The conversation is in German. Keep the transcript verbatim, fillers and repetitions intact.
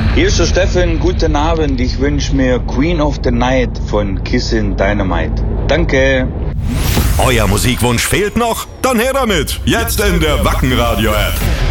Hier ist der Steffen, guten Abend. Ich wünsche mir Queen of the Night von Kissin' Dynamite. Danke. Euer Musikwunsch fehlt noch? Dann her damit. Jetzt in der Wacken Radio App.